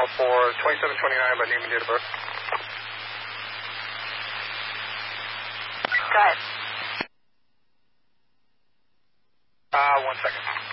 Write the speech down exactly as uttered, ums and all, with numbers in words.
now for twenty-seven twenty-nine by name and date of birth. Go ahead. Uh, one second.